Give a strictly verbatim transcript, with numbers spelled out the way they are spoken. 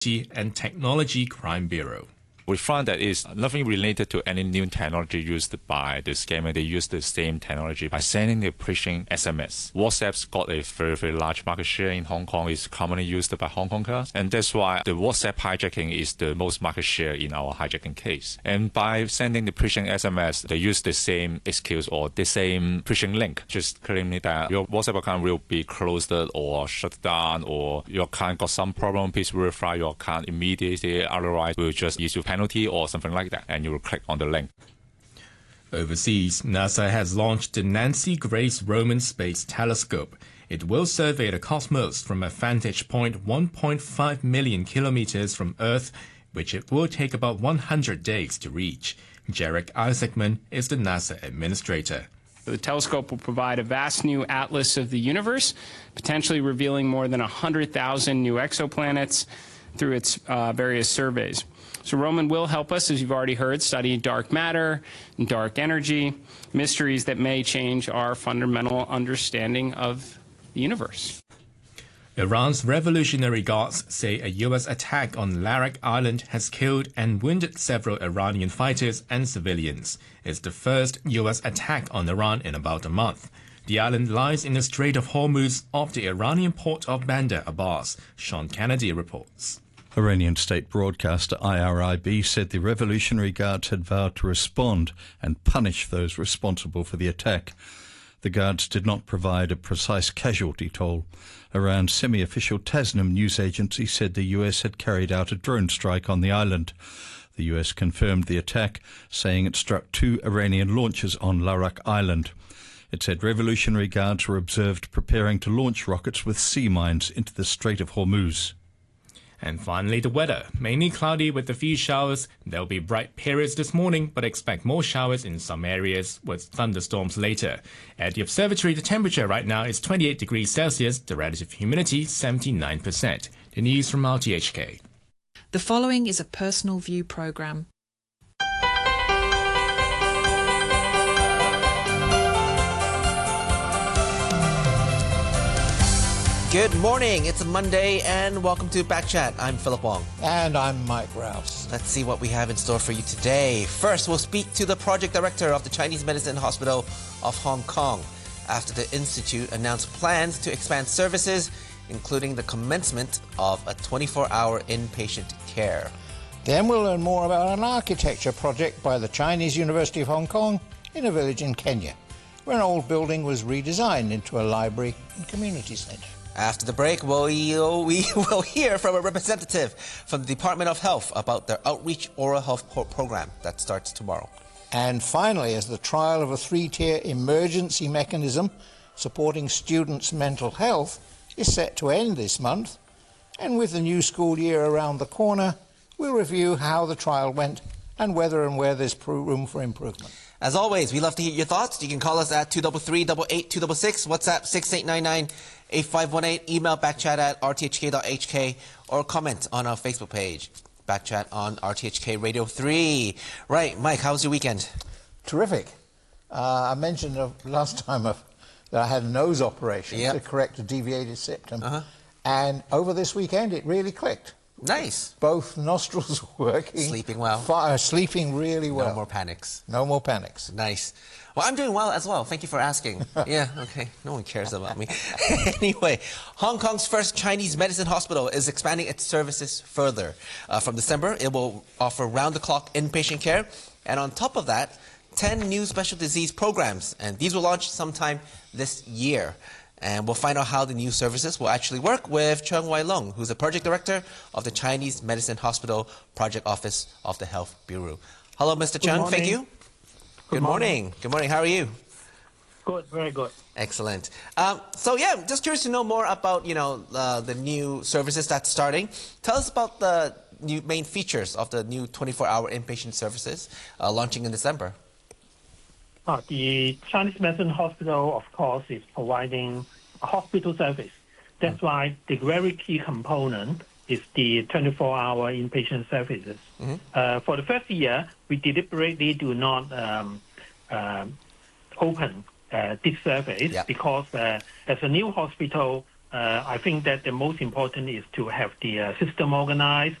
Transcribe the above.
and Technology Crime Bureau. We found that it's nothing related to any new technology used by the scammer. They use the same technology by sending the phishing S M S. WhatsApp's got a very, very large market share in Hong Kong. It's commonly used by Hong Kongers. And that's why the WhatsApp hijacking is the most market share in our hijacking case. And by sending the phishing S M S, they use the same excuse or the same phishing link, just claiming that your WhatsApp account will be closed or shut down, or your account got some problem. Please verify your account immediately. Otherwise, we'll just issue penalty or something like that, and you will click on the link. Overseas, NASA has launched the Nancy Grace Roman Space Telescope. It will survey the cosmos from a vantage point one point five million kilometers from Earth, which it will take about one hundred days to reach. Jarek Isaacman is the NASA administrator. The telescope will provide a vast new atlas of the universe, potentially revealing more than one hundred thousand new exoplanets through its uh, various surveys. So Roman will help us, as you've already heard, study dark matter and dark energy, mysteries that may change our fundamental understanding of the universe. Iran's Revolutionary Guards say a U S attack on Larak Island has killed and wounded several Iranian fighters and civilians. It's the first U S attack on Iran in about a month. The island lies in the Strait of Hormuz off the Iranian port of Bandar Abbas. Sean Kennedy reports. Iranian state broadcaster I R I B said the Revolutionary Guards had vowed to respond and punish those responsible for the attack. The Guards did not provide a precise casualty toll. Iran's semi-official Tasnim news agency said the U S had carried out a drone strike on the island. The U S confirmed the attack, saying it struck two Iranian launches on Larak Island. It said Revolutionary Guards were observed preparing to launch rockets with sea mines into the Strait of Hormuz. And finally, the weather. Mainly cloudy with a few showers. There'll be bright periods this morning, but expect more showers in some areas with thunderstorms later. At the observatory, the temperature right now is twenty-eight degrees Celsius, the relative humidity seventy-nine percent. The news from R T H K. The following is a personal view programme. Good morning, it's a Monday and welcome to Backchat. I'm Philip Wong. And I'm Mike Rouse. Let's see what we have in store for you today. First, we'll speak to the project director of the Chinese Medicine Hospital of Hong Kong after the Institute announced plans to expand services, including the commencement of a twenty-four hour inpatient care. Then we'll learn more about an architecture project by the Chinese University of Hong Kong in a village in Kenya, where an old building was redesigned into a library and community centre. After the break, we'll, we will hear from a representative from the Department of Health about their outreach oral health program that starts tomorrow. And finally, as the trial of a three-tier emergency mechanism supporting students' mental health is set to end this month, and with the new school year around the corner, we'll review how the trial went and whether and where there's room for improvement. As always, we love to hear your thoughts. You can call us at two three three, eight eight two six six, WhatsApp six eight nine nine, eight five one eight, email backchat at r t h k dot h k, or comment on our Facebook page. Backchat on R T H K Radio three. Right, Mike, how was your weekend? Terrific. Uh, I mentioned uh, last time uh, that I had a nose operation yep. to correct a deviated septum. Uh-huh. And over this weekend, it really clicked. Nice. Both nostrils working. Sleeping well. Fire, sleeping really well. No more panics. No more panics. Nice. Well, I'm doing well as well. Thank you for asking. Yeah, okay. No one cares about me. Anyway, Hong Kong's first Chinese medicine hospital is expanding its services further. Uh, from December, it will offer round-the-clock inpatient care. And on top of that, ten new special disease programs. And these will launch sometime this year. And we'll find out how the new services will actually work with Cheng Wai Long, who's the project director of the Chinese Medicine Hospital Project Office of the Health Bureau. Hello, Mister Cheng. Thank you. Good, good morning. morning. Good morning. How are you? Good. Very good. Excellent. Um, so yeah, just curious to know more about you know uh, the new services that's starting. Tell us about the new main features of the new twenty-four hour inpatient services uh, launching in December. Uh, the Chinese Medicine Hospital, of course, is providing a hospital service. That's mm-hmm. why the very key component is the twenty-four hour inpatient services. Mm-hmm. Uh, for the first year, we deliberately do not um, uh, open uh, this service yeah. because uh, as a new hospital, Uh, I think that the most important is to have the uh, system organized,